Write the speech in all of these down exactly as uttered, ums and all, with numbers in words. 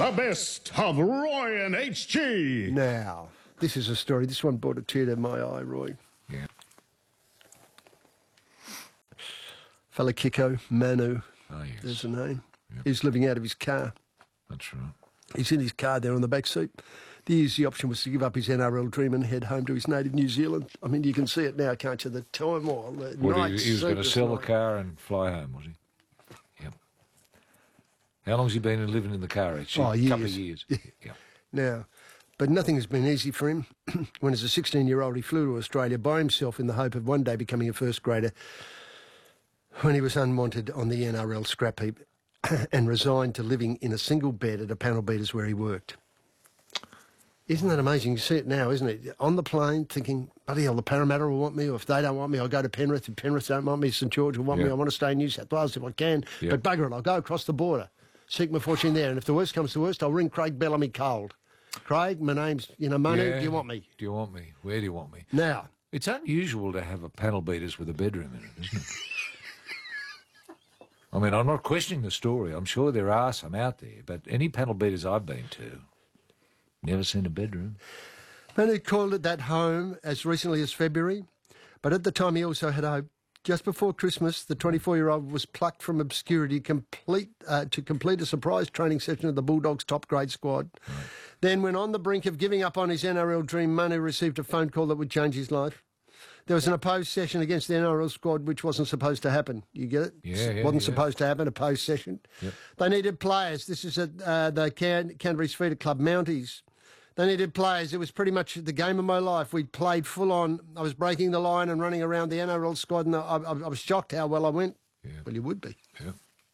The best of Roy and H G. Now, this is a story. This one brought a tear to my eye, Roy. Yeah. Fella Kiko, Manu, Oh, yes. there's a name. Yep. He's living out of his car. That's right. He's in his car there on the back seat. The easy option was to give up his N R L dream and head home to his native New Zealand. I mean, you can see it now, can't you? The turmoil, the Well, night. he, he was going to sell night. the car and fly home, was he? Yep. How long's he been living in the car, actually? Oh, A years. couple of years. Yep. Now, but nothing has been easy for him. When as a sixteen-year-old he flew to Australia by himself in the hope of one day becoming a first grader, when he was unwanted on the N R L scrap heap and resigned to living in a single bed at a panel beaters where he worked. Isn't that amazing? You see it now, isn't it? On the plane thinking, bloody hell, the Parramatta will want me, or if they don't want me, I'll go to Penrith. If Penrith don't want me, St George will want Yeah. me. I want to stay in New South Wales if I can. Yeah. But bugger it, I'll go across the border, seek my fortune there. And if the worst comes to worst, I'll ring Craig Bellamy cold. Craig, my name's, you know, Manu, Yeah. do you want me? Do you want me? Where do you want me? Now, It's unusual to have a panel beaters with a bedroom in it, isn't it? I mean, I'm not questioning the story. I'm sure there are some out there, but any panel beaters I've been to, never seen a bedroom. Manu called it that home as recently as February, but at the time he also had hope. Just before Christmas, the twenty-four-year-old was plucked from obscurity complete, uh, to complete a surprise training session of the Bulldogs' top-grade squad. Right. Then, when on the brink of giving up on his N R L dream, Manu received a phone call that would change his life. There was an opposed session against the N R L squad which wasn't supposed to happen. You get it? Yeah, yeah, wasn't yeah. supposed to happen, opposed session. Yep. They needed players. This is at uh, the Can- Canterbury's feeder club, Mounties. They needed players. It was pretty much the game of my life. We played full on. I was breaking the line and running around the N R L squad, and I, I, I was shocked how well I went. Yeah. Well, you would be. Yeah.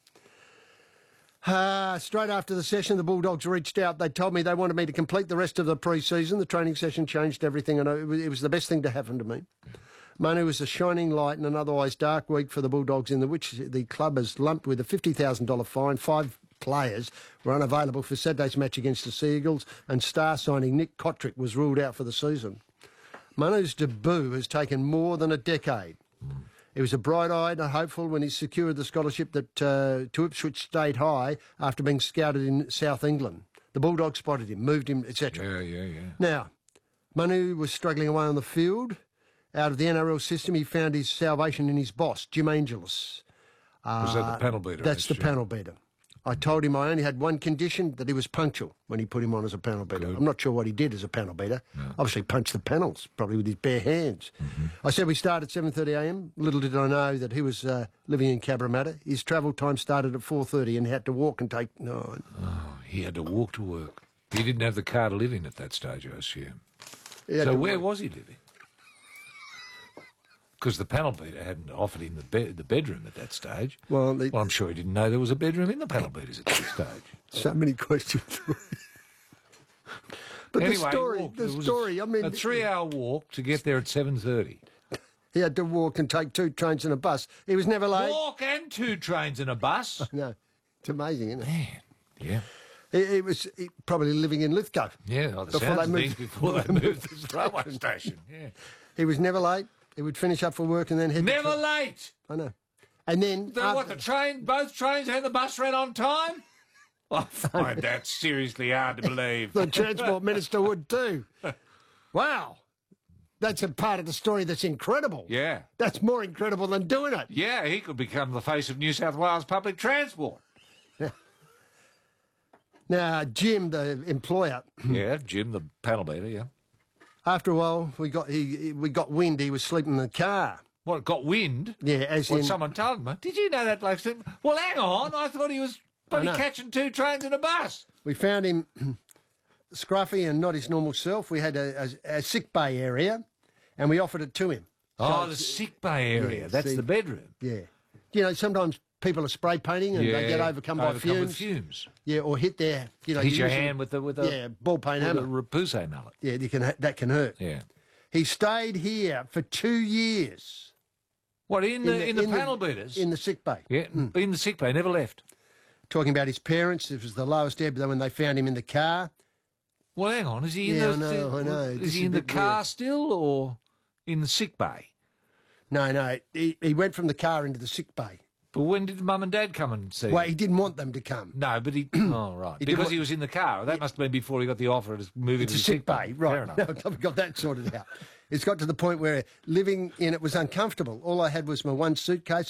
Uh, straight after the session, the Bulldogs reached out. They told me they wanted me to complete the rest of the pre-season. The training session changed everything, and it was, it was the best thing to happen to me. Yeah. Manu was a shining light in an otherwise dark week for the Bulldogs, in the which the club has lumped with a fifty thousand dollars fine. Five players were unavailable for Saturday's match against the Sea Eagles, and star signing Nick Kotrick was ruled out for the season. Manu's debut has taken more than a decade. Mm. He was a bright-eyed and hopeful when he secured the scholarship that uh, to Ipswich State High after being scouted in South England. The Bulldogs spotted him, moved him, et cetera. Yeah, yeah, yeah. Now, Manu was struggling away on the field. Out of the N R L system, he found his salvation in his boss, Jim Angelis. Uh, Was that the panel beater? That's the panel beater. I told him I only had one condition, that he was punctual when he put him on as a panel beater. Good. I'm not sure what he did as a panel beater. No. Obviously punched the panels, probably with his bare hands. Mm-hmm. I said we start at seven thirty a m. Little did I know that he was uh, living in Cabramatta. His travel time started at four thirty and he had to walk and take... No, Oh, he had to walk to work. He didn't have the car to live in at that stage, I assume. So where walk. was he living? Because the panel beater hadn't offered him the, be- the bedroom at that stage. Well, the, Well, I'm sure he didn't know there was a bedroom in the panel beaters at that stage. so many questions. But Anyway, the story, he walked. the It was story, a, I mean... a three-hour walk to get there at seven thirty. He had to walk and take two trains and a bus. He was never late. Walk and two trains and a bus. No, it's amazing, isn't it? Man, yeah. He, he was he, probably living in Lithgow. Yeah, well, the Before sounds they of things moved- before they before they moved moved to the railway station. Yeah. He was never late. He would finish up for work and then head... Never to late. I know. And then... The, what, the train, both trains and the bus ran on time? I find that seriously hard to believe. The Transport Minister would too. Wow. That's a part of the story that's incredible. Yeah. That's more incredible than doing it. Yeah, he could become the face of New South Wales public transport. Now, Jim, the employer, Yeah, Jim, the panel beater, yeah. after a while, we got he, he- we got wind he was sleeping in the car. What, got wind? Yeah, as What, in... someone told him. Did you know that bloke sleeping? Well, hang on, I thought he was bloody know. catching two trains and a bus. We found him scruffy and not his normal self. We had a, a, a sick bay area, and we offered it to him. Oh, So the sick bay area. Yeah, That's see- the bedroom. Yeah. You know, sometimes people are spray painting and they get overcome, by overcome fumes. with fumes. Yeah, or hit their, you know... Hit your usually- hand with the with a Yeah, ball paint with a hammer. repousse mallet. Yeah, you can, that can hurt. Yeah. He stayed here for two years. What in the in the, panel beaters? In the sick bay. Yeah, in the sick bay. Never left. Talking about his parents, it was the lowest ebb when they found him in the car. Well, hang on. Is he in Yeah, the? I know, I know. Is This he is in a the bit car weird. still, or in the sick bay? No, no, he, he went from the car into the sick bay. But when did Mum and Dad come and see Well, you? he didn't want them to come. No, but he... oh, right. He didn't because wa- he was in the car. That must have been before he got the offer to move It's into a sick bay, Fair right. enough. No, I've got that sorted out. It's got to the point where living in it was uncomfortable. All I had was my one suitcase.